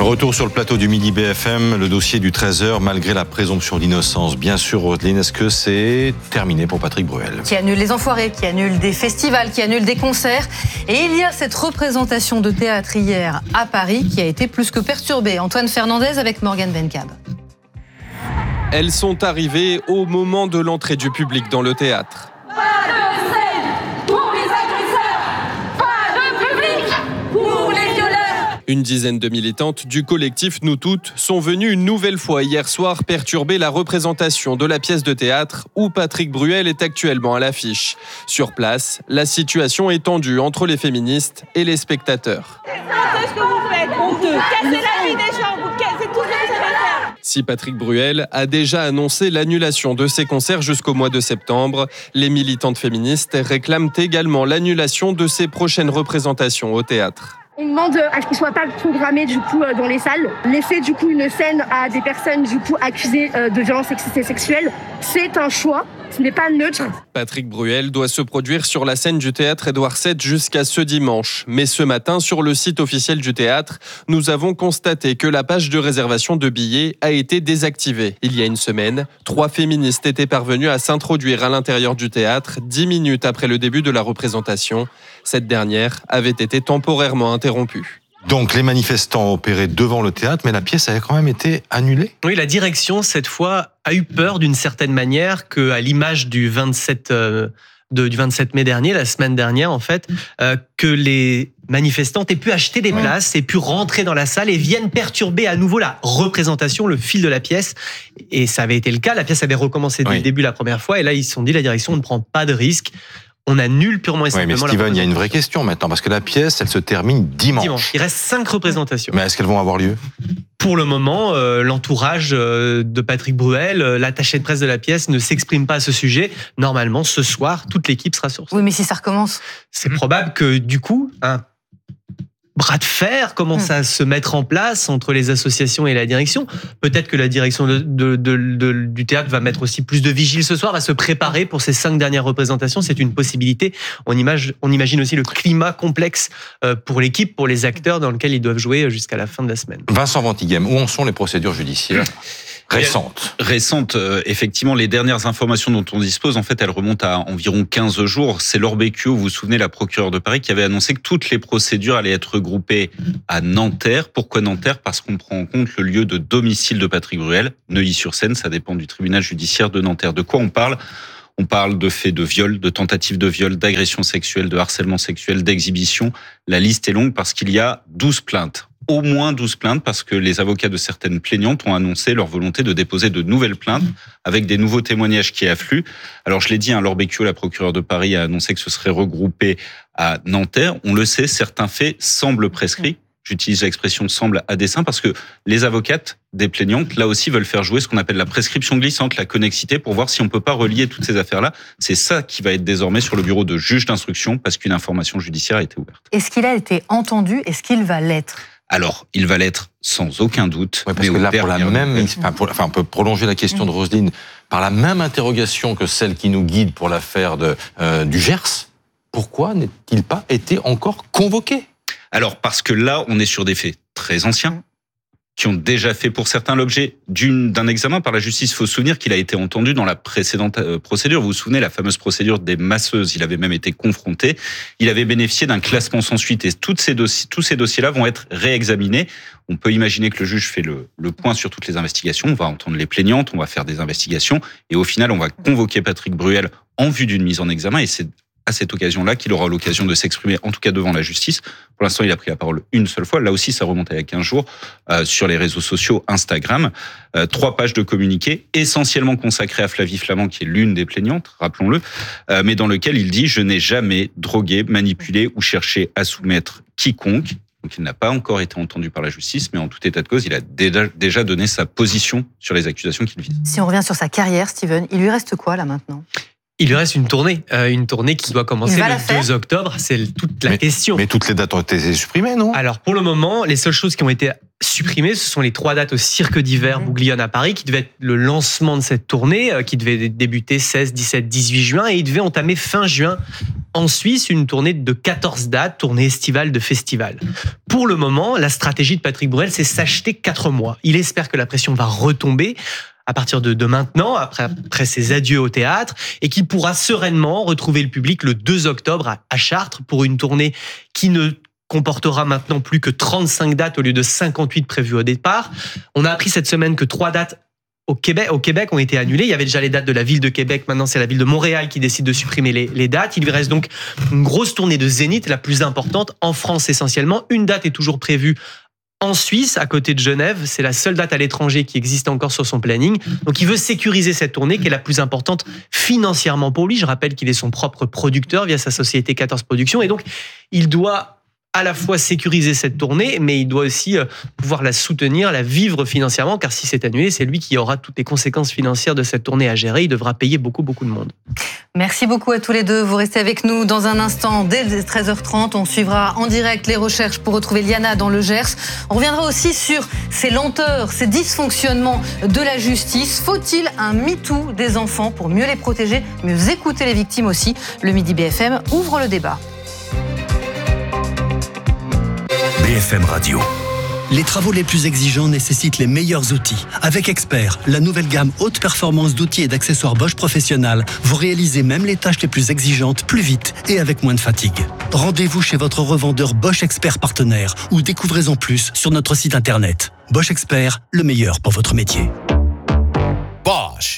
Retour sur le plateau du Midi BFM, le dossier du 13h, malgré la présomption d'innocence. Bien sûr, Roselyne, est-ce que c'est terminé pour Patrick Bruel ? Qui annule les enfoirés, qui annule des festivals, qui annule des concerts. Et il y a cette représentation de théâtre hier à Paris qui a été plus que perturbée. Antoine Fernandez avec Morgane Bencab. Elles sont arrivées au moment de l'entrée du public dans le théâtre. Une dizaine de militantes du collectif Nous Toutes sont venues une nouvelle fois hier soir perturber la représentation de la pièce de théâtre où Patrick Bruel est actuellement à l'affiche. Sur place, la situation est tendue entre les féministes et les spectateurs. C'est ce que vous faites, honteux. Cassez la vie des gens, c'est tout ce que vous savez faire. Si Patrick Bruel a déjà annoncé l'annulation de ses concerts jusqu'au mois de septembre, les militantes féministes réclament également l'annulation de ses prochaines représentations au théâtre. On demande à ce qu'il ne soit pas programmé dans les salles. Laisser une scène à des personnes accusées de violences sexuelles, c'est un choix. Ce n'est pas neutre. Patrick Bruel doit se produire sur la scène du théâtre Édouard VII jusqu'à ce dimanche. Mais ce matin, sur le site officiel du théâtre, nous avons constaté que la page de réservation de billets a été désactivée. Il y a une semaine, 3 féministes étaient parvenues à s'introduire à l'intérieur du théâtre 10 minutes après le début de la représentation. Cette dernière avait été temporairement interrompue. Donc les manifestants ont opéré devant le théâtre, mais la pièce avait quand même été annulée. Oui, la direction, cette fois, a eu peur d'une certaine manière qu'à l'image du 27 mai dernier, la semaine dernière en fait, que les manifestants aient pu acheter des places, aient pu rentrer dans la salle et viennent perturber à nouveau la représentation, le fil de la pièce. Et ça avait été le cas, la pièce avait recommencé dès le début la première fois, et là ils se sont dit, la direction ne prend pas de risque. On annule purement et simplement mais Steven, il y a une vraie question maintenant, parce que la pièce, elle se termine dimanche. Il reste 5 représentations. Mais est-ce qu'elles vont avoir lieu ? Pour le moment, l'entourage de Patrick Bruel, l'attaché de presse de la pièce, ne s'exprime pas à ce sujet. Normalement, ce soir, toute l'équipe sera sur scène. Oui, mais si ça recommence ? C'est probable que, du coup, un bras de fer commence à se mettre en place entre les associations et la direction. Peut-être que la direction du théâtre va mettre aussi plus de vigile ce soir, va se préparer pour ces 5 dernières représentations. C'est une possibilité. On imagine aussi le climat complexe pour l'équipe, pour les acteurs dans lequel ils doivent jouer jusqu'à la fin de la semaine. Vincent Ventighem, où en sont les procédures judiciaires ? Récentes, effectivement, les dernières informations dont on dispose, en fait, elles remontent à environ 15 jours. C'est Laure Becchio, vous vous souvenez, la procureure de Paris, qui avait annoncé que toutes les procédures allaient être regroupées à Nanterre. Pourquoi Nanterre ? Parce qu'on prend en compte le lieu de domicile de Patrick Bruel, Neuilly-sur-Seine, ça dépend du tribunal judiciaire de Nanterre. De quoi on parle ? On parle de faits de viol, de tentatives de viol, d'agression sexuelle, de harcèlement sexuel, d'exhibition. La liste est longue parce qu'il y a 12 plaintes. Au moins 12 plaintes parce que les avocats de certaines plaignantes ont annoncé leur volonté de déposer de nouvelles plaintes avec des nouveaux témoignages qui affluent. Alors je l'ai dit, Laure Becchio, la procureure de Paris, a annoncé que ce serait regroupé à Nanterre. On le sait, certains faits semblent prescrits. J'utilise l'expression « semble » à dessein parce que les avocates des plaignantes, là aussi, veulent faire jouer ce qu'on appelle la prescription glissante, la connexité, pour voir si on peut pas relier toutes ces affaires-là. C'est ça qui va être désormais sur le bureau de juge d'instruction parce qu'une information judiciaire a été ouverte. Est-ce qu'il a été entendu ? Est-ce qu'il va l'être ? Alors, il va l'être sans aucun doute. Oui, parce que là, on peut prolonger la question de Roselyne par la même interrogation que celle qui nous guide pour l'affaire du Gers. Pourquoi n'est-il pas été encore convoqué ? Alors, parce que là, on est sur des faits très anciens, qui ont déjà fait pour certains l'objet d'un examen par la justice. Il faut se souvenir qu'il a été entendu dans la précédente procédure. Vous vous souvenez, la fameuse procédure des masseuses. Il avait même été confronté. Il avait bénéficié d'un classement sans suite. Et tous ces dossiers-là vont être réexaminés. On peut imaginer que le juge fait le point sur toutes les investigations. On va entendre les plaignantes, on va faire des investigations. Et au final, on va convoquer Patrick Bruel en vue d'une mise en examen. Et c'est à cette occasion-là qu'il aura l'occasion de s'exprimer, en tout cas devant la justice. Pour l'instant, il a pris la parole une seule fois. Là aussi, ça remonte à il y a 15 jours sur les réseaux sociaux Instagram. 3 pages de communiqué, essentiellement consacrées à Flavie Flament, qui est l'une des plaignantes, rappelons-le, mais dans lequel il dit « Je n'ai jamais drogué, manipulé ou cherché à soumettre quiconque ». Donc, il n'a pas encore été entendu par la justice, mais en tout état de cause, il a déjà donné sa position sur les accusations qu'il vise. Si on revient sur sa carrière, Steven, il lui reste quoi là maintenant ? Il lui reste une tournée qui doit commencer le 2 octobre. C'est toute la question. Mais toutes les dates ont été supprimées, non ? Alors, pour le moment, les seules choses qui ont été supprimées, ce sont les 3 dates au Cirque d'hiver Bouglione à Paris, qui devait être le lancement de cette tournée, qui devait débuter 16, 17, 18 juin, et il devait entamer fin juin En Suisse, une tournée de 14 dates, tournée estivale de festival. Pour le moment, la stratégie de Patrick Bruel, c'est s'acheter 4 mois. Il espère que la pression va retomber à partir de maintenant, après ses adieux au théâtre, et qu'il pourra sereinement retrouver le public le 2 octobre à Chartres pour une tournée qui ne comportera maintenant plus que 35 dates au lieu de 58 prévues au départ. On a appris cette semaine que 3 dates au Québec ont été annulées. Il y avait déjà les dates de la ville de Québec. Maintenant, c'est la ville de Montréal qui décide de supprimer les dates. Il lui reste donc une grosse tournée de Zénith, la plus importante en France essentiellement. Une date est toujours prévue en Suisse, à côté de Genève. C'est la seule date à l'étranger qui existe encore sur son planning. Donc, il veut sécuriser cette tournée qui est la plus importante financièrement pour lui. Je rappelle qu'il est son propre producteur via sa société 14 Productions. Et donc, il doit à la fois sécuriser cette tournée, mais il doit aussi pouvoir la soutenir, la vivre financièrement, car si c'est annulé, c'est lui qui aura toutes les conséquences financières de cette tournée à gérer. Il devra payer beaucoup de monde. Merci beaucoup à tous les deux. Vous restez avec nous dans un instant. Dès 13h30, on suivra en direct les recherches pour retrouver Liana dans le Gers. On reviendra aussi sur ces lenteurs, ces dysfonctionnements de la justice. Faut-il un MeToo des enfants pour mieux les protéger, mieux écouter les victimes aussi? Le Midi BFM ouvre le débat. BFM Radio. Les travaux les plus exigeants nécessitent les meilleurs outils. Avec Expert, la nouvelle gamme haute performance d'outils et d'accessoires Bosch Professionnel, vous réalisez même les tâches les plus exigeantes plus vite et avec moins de fatigue. Rendez-vous chez votre revendeur Bosch Expert partenaire ou découvrez-en plus sur notre site internet. Bosch Expert, le meilleur pour votre métier. Bosch.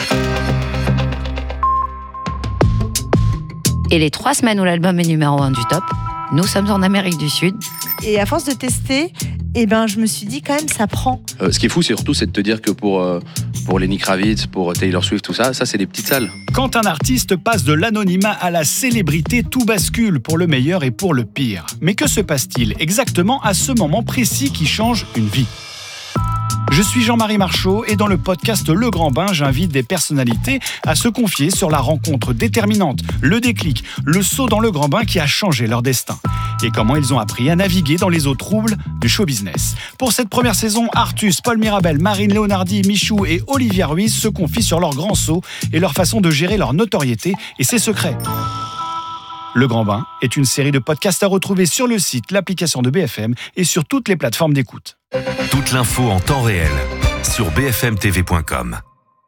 Et les 3 semaines où l'album est numéro 1 du top, nous sommes en Amérique du Sud. Et à force de tester, je me suis dit quand même, ça prend. Ce qui est fou, c'est de te dire que pour Lenny Kravitz, pour Taylor Swift, tout ça, c'est des petites salles. Quand un artiste passe de l'anonymat à la célébrité, tout bascule pour le meilleur et pour le pire. Mais que se passe-t-il exactement à ce moment précis qui change une vie ? Je suis Jean-Marie Marchaud et dans le podcast Le Grand Bain, j'invite des personnalités à se confier sur la rencontre déterminante, le déclic, le saut dans le grand bain qui a changé leur destin et comment ils ont appris à naviguer dans les eaux troubles du show business. Pour cette première saison, Artus, Paul Mirabel, Marine Leonardi, Michou et Olivia Ruiz se confient sur leur grand saut et leur façon de gérer leur notoriété et ses secrets. Le Grand Bain est une série de podcasts à retrouver sur le site, l'application de BFM et sur toutes les plateformes d'écoute. Toute l'info en temps réel sur bfmtv.com.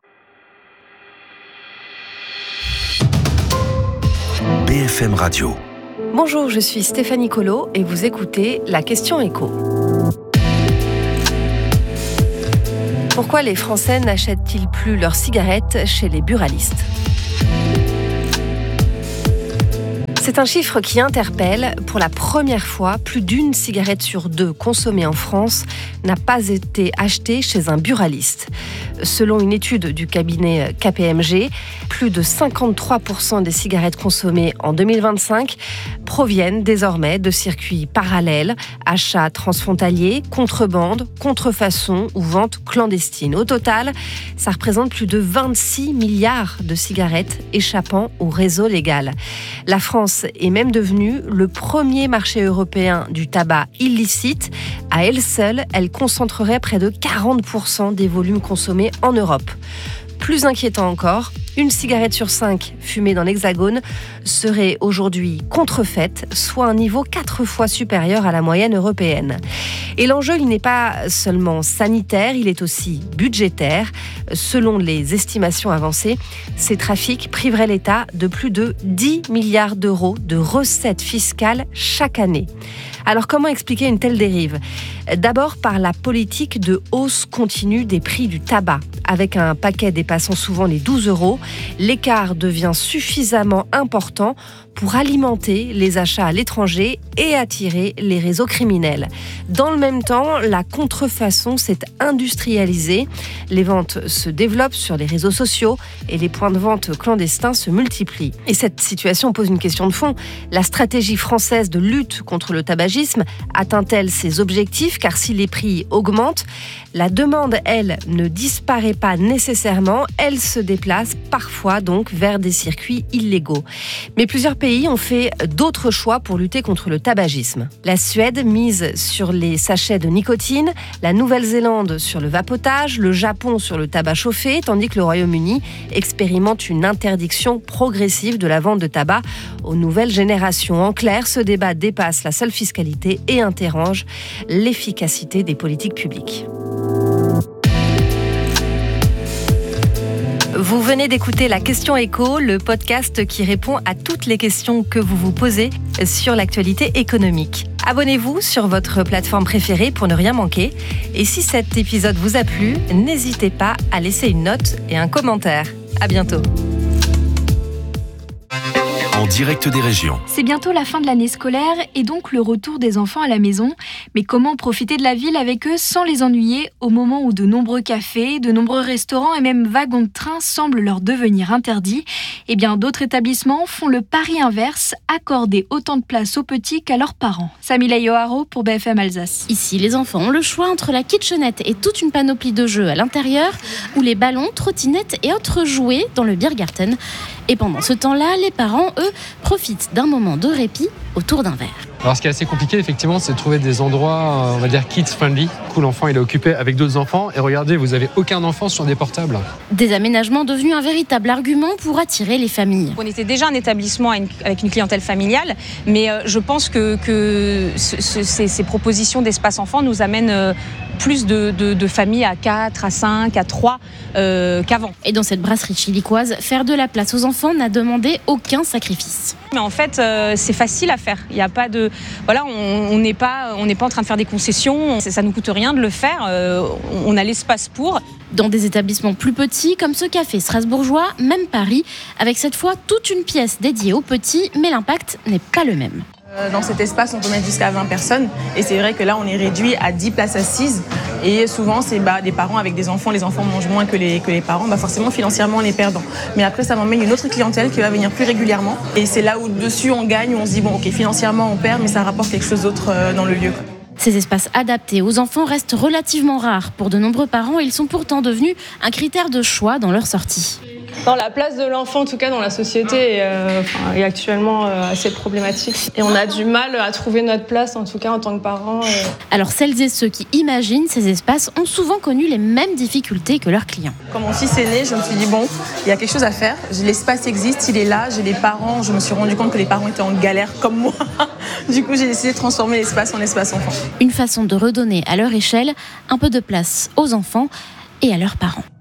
BFM Radio. Bonjour, je suis Stéphanie Collot et vous écoutez La Question Écho. Pourquoi les Français n'achètent-ils plus leurs cigarettes chez les buralistes ? C'est un chiffre qui interpelle. Pour la première fois, plus d'1 cigarette sur 2 consommée en France n'a pas été achetée chez un buraliste. Selon une étude du cabinet KPMG, plus de 53% des cigarettes consommées en 2025 proviennent désormais de circuits parallèles, achats transfrontaliers, contrebande, contrefaçon ou vente clandestine. Au total, ça représente plus de 26 milliards de cigarettes échappant au réseau légal. La France est même devenue le premier marché européen du tabac illicite. À elle seule, elle concentrerait près de 40% des volumes consommés en Europe. Plus inquiétant encore, 1 cigarette sur 5 fumée dans l'Hexagone serait aujourd'hui contrefaite, soit un niveau 4 fois supérieur à la moyenne européenne. Et l'enjeu, il n'est pas seulement sanitaire, il est aussi budgétaire. Selon les estimations avancées, ces trafics priveraient l'État de plus de 10 milliards d'euros de recettes fiscales chaque année. Alors comment expliquer une telle dérive ? D'abord par la politique de hausse continue des prix du tabac. Avec un paquet dépassant souvent les 12 €, l'écart devient suffisamment important pour alimenter les achats à l'étranger et attirer les réseaux criminels. Dans le même temps, la contrefaçon s'est industrialisée. Les ventes se développent sur les réseaux sociaux et les points de vente clandestins se multiplient. Et cette situation pose une question de fond. La stratégie française de lutte contre le tabagisme atteint-elle ses objectifs ? Car si les prix augmentent, la demande, elle, ne disparaît pas nécessairement. Elle se déplace parfois donc vers des circuits illégaux. Mais plusieurs pays pays ont fait d'autres choix pour lutter contre le tabagisme. La Suède mise sur les sachets de nicotine, la Nouvelle-Zélande sur le vapotage, le Japon sur le tabac chauffé, tandis que le Royaume-Uni expérimente une interdiction progressive de la vente de tabac aux nouvelles générations. En clair, ce débat dépasse la seule fiscalité et interroge l'efficacité des politiques publiques. Vous venez d'écouter La Question Éco, le podcast qui répond à toutes les questions que vous vous posez sur l'actualité économique. Abonnez-vous sur votre plateforme préférée pour ne rien manquer. Et si cet épisode vous a plu, n'hésitez pas à laisser une note et un commentaire. À bientôt. En direct des régions. C'est bientôt la fin de l'année scolaire et donc le retour des enfants à la maison. Mais comment profiter de la ville avec eux sans les ennuyer au moment où de nombreux cafés, de nombreux restaurants et même wagons de train semblent leur devenir interdits? Eh bien, d'autres établissements font le pari inverse, accorder autant de place aux petits qu'à leurs parents. Samila Yoharo pour BFM Alsace. Ici, les enfants ont le choix entre la kitchenette et toute une panoplie de jeux à l'intérieur ou les ballons, trottinettes et autres jouets dans le Biergarten. Et pendant ce temps-là, les parents, eux, profitent d'un moment de répit autour d'un verre. Alors ce qui est assez compliqué effectivement, c'est de trouver des endroits, on va dire kids friendly, où l'enfant il est occupé avec d'autres enfants et regardez, vous avez aucun enfant sur des portables. Des aménagements devenus un véritable argument pour attirer les familles. On était déjà un établissement avec une clientèle familiale, mais je pense que ces propositions d'espace enfant nous amènent plus de familles à 4, à 5, à 3 qu'avant. Et dans cette brasserie chilicoise, faire de la place aux enfants n'a demandé aucun sacrifice. Mais en fait, c'est facile à faire. Il n'y a pas de, voilà, on n'est pas en train de faire des concessions. Ça nous coûte rien de le faire. On a l'espace pour. Dans des établissements plus petits, comme ce café strasbourgeois, même Paris, avec cette fois toute une pièce dédiée aux petits, mais l'impact n'est pas le même. Dans cet espace, on peut mettre jusqu'à 20 personnes. Et c'est vrai que là, on est réduit à 10 places assises. Et souvent, c'est des parents avec des enfants. Les enfants mangent moins que les parents. Forcément, financièrement, on est perdant. Mais après, ça m'emmène une autre clientèle qui va venir plus régulièrement. Et c'est là où, dessus, on gagne, où on se dit, bon, ok, financièrement, on perd, mais ça rapporte quelque chose d'autre dans le lieu. Ces espaces adaptés aux enfants restent relativement rares. Pour de nombreux parents, ils sont pourtant devenus un critère de choix dans leur sortie. Dans la place de l'enfant, en tout cas dans la société, est actuellement assez problématique. Et on a du mal à trouver notre place, en tout cas en tant que parents. Alors celles et ceux qui imaginent ces espaces ont souvent connu les mêmes difficultés que leurs clients. Quand mon fils est né, je me suis dit, bon, il y a quelque chose à faire. L'espace existe, il est là, j'ai les parents. Je me suis rendu compte que les parents étaient en galère comme moi. Du coup, j'ai décidé de transformer l'espace en espace enfant. Une façon de redonner à leur échelle un peu de place aux enfants et à leurs parents.